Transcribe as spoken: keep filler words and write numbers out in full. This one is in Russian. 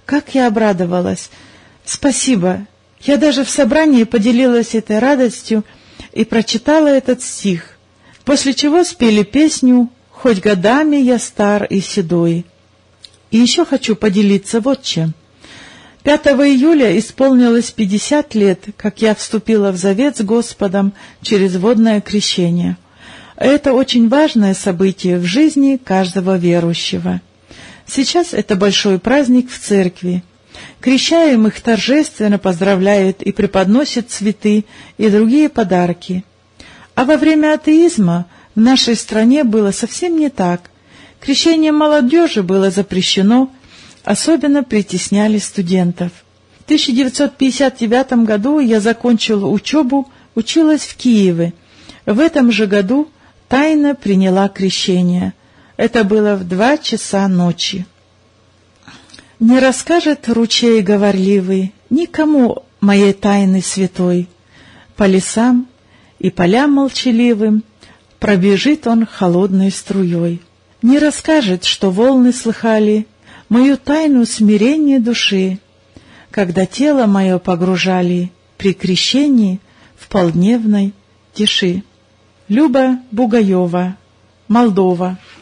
Как я обрадовалась! Спасибо! Я даже в собрании поделилась этой радостью и прочитала этот стих, после чего спели песню «Хоть годами я стар и седой». И еще хочу поделиться вот чем. пятого июля исполнилось пятьдесят лет, как я вступила в завет с Господом через водное крещение. Это очень важное событие в жизни каждого верующего. Сейчас это большой праздник в церкви. Крещаемых торжественно поздравляют и преподносят цветы и другие подарки. А во время атеизма в нашей стране было совсем не так. Крещение молодежи было запрещено, особенно притесняли студентов. В тысяча девятьсот пятьдесят девятом году я закончила учебу, училась в Киеве. В этом же году тайно приняла крещение. Это было в два часа ночи. Не расскажет ручей говорливый никому моей тайны святой. По лесам и полям молчаливым пробежит он холодной струей. Не расскажет, что волны слыхали мою тайну смирения души, когда тело мое погружали при крещении в полдневной тиши. Люба Бугаева, Молдова.